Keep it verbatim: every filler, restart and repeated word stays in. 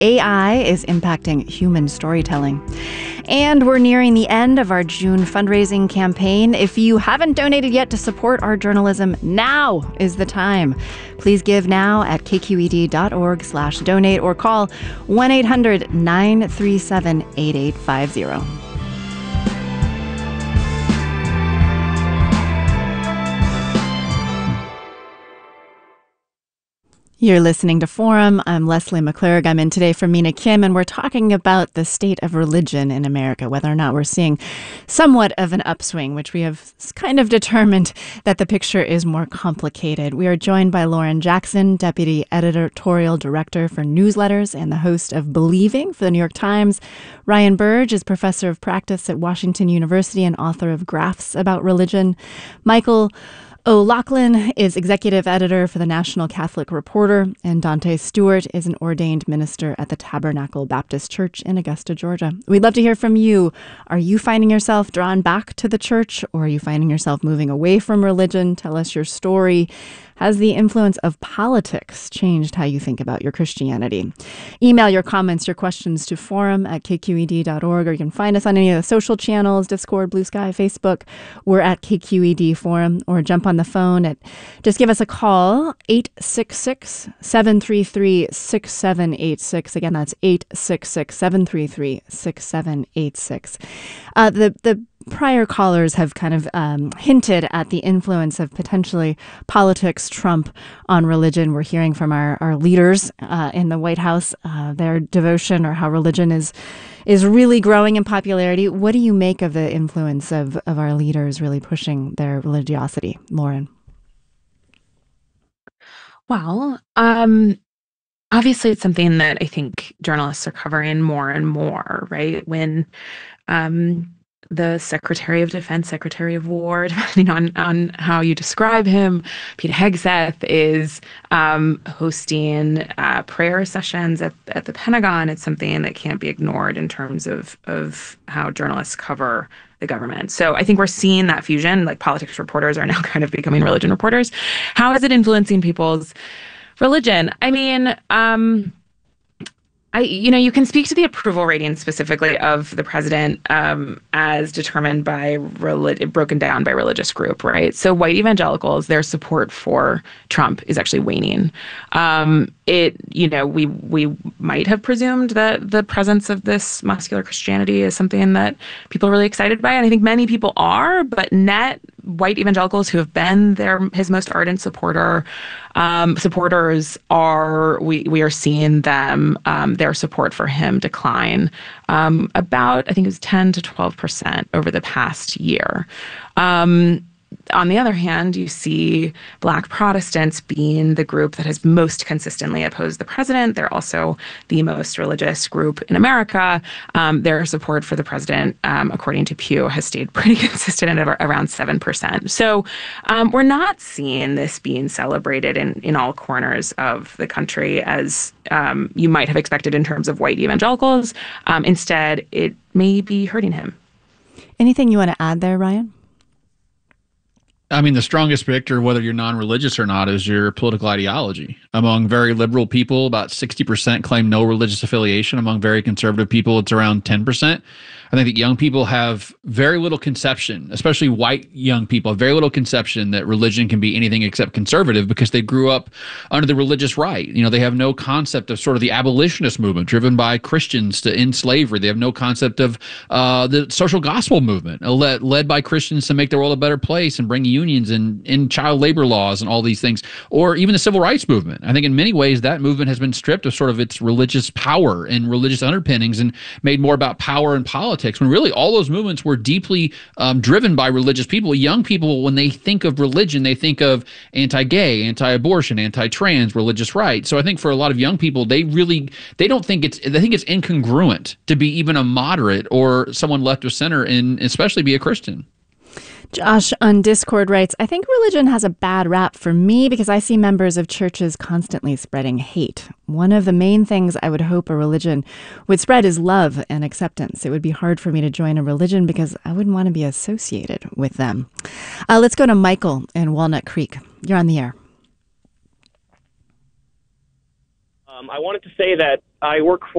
A I is impacting human storytelling. And we're nearing the end of our June fundraising campaign. If you haven't donated yet to support our journalism, now is the time. Please give now at kqed.org slash donate or call one eight hundred nine three seven eight eight five zero. You're listening to Forum. I'm Leslie McClurg. I'm in today for Mina Kim, and we're talking about the state of religion in America, whether or not we're seeing somewhat of an upswing, which we have kind of determined that the picture is more complicated. We are joined by Lauren Jackson, Deputy Editorial Director for Newsletters and the host of Believing for the New York Times. Ryan Burge is Professor of Practice at Washington University and author of Graphs About Religion. Michael O'Loughlin is executive editor for the National Catholic Reporter, and Dante Stewart is an ordained minister at the Tabernacle Baptist Church in Augusta, Georgia. We'd love to hear from you. Are you finding yourself drawn back to the church, or are you finding yourself moving away from religion? Tell us your story. Has the influence of politics changed how you think about your Christianity? Email your comments, your questions to forum at k q e d dot org, or you can find us on any of the social channels, Discord, Blue Sky, Facebook. We're at K Q E D Forum, or jump on the phone at, just give us a call, eight six six, seven three three, six seven eight six. Again, that's eight six six, seven three three, six seven eight six. Uh, the, the prior callers have kind of um, hinted at the influence of potentially politics, Trump, on religion. We're hearing from our, our leaders uh, in the White House, uh, their devotion or how religion is is really growing in popularity. What do you make of the influence of, of our leaders really pushing their religiosity, Lauren? Well, um, obviously it's something that I think journalists are covering more and more, right? When um, the Secretary of Defense, Secretary of War, depending on, on how you describe him, Pete Hegseth, is um, hosting uh, prayer sessions at, at the Pentagon. It's something that can't be ignored in terms of, of how journalists cover the government. So I think we're seeing that fusion, like politics reporters are now kind of becoming religion reporters. How is it influencing people's religion? I mean, um, I, you know, you can speak to the approval rating specifically of the president um, as determined by, relig- broken down by religious group, right? So white evangelicals, their support for Trump is actually waning. Um, it, you know, we we might have presumed that the presence of this muscular Christianity is something that people are really excited by, and I think many people are, but net white evangelicals who have been their his most ardent supporter um, supporters are we we are seeing them um, their support for him decline um, about I think it was ten to twelve percent over the past year. Um, On the other hand, you see Black Protestants being the group that has most consistently opposed the president. They're also the most religious group in America. Um, their support for the president, um, according to Pew, has stayed pretty consistent at around seven percent. So um, we're not seeing this being celebrated in, in all corners of the country as um, you might have expected in terms of white evangelicals. Um, instead, it may be hurting him. Anything you want to add there, Ryan? I mean, the strongest predictor, whether you're non-religious or not, is your political ideology. Among very liberal people, about sixty percent claim no religious affiliation. Among very conservative people, it's around ten percent. I think that young people have very little conception, especially white young people, have very little conception that religion can be anything except conservative because they grew up under the religious right. You know, they have no concept of sort of the abolitionist movement driven by Christians to end slavery. They have no concept of uh, the social gospel movement led, led by Christians to make the world a better place and bring unions and in child labor laws and all these things, or even the civil rights movement. I think in many ways that movement has been stripped of sort of its religious power and religious underpinnings and made more about power and politics. When really all those movements were deeply um, driven by religious people. Young people, when they think of religion, they think of anti-gay, anti-abortion, anti-trans, religious rights. So I think for a lot of young people, they really, they don't think it's, they think it's incongruent to be even a moderate or someone left of center and especially be a Christian. Josh on Discord writes, I think religion has a bad rap for me because I see members of churches constantly spreading hate. One of the main things I would hope a religion would spread is love and acceptance. It would be hard for me to join a religion because I wouldn't want to be associated with them. Uh, let's go to Michael in Walnut Creek. You're on the air. Um, I wanted to say that I work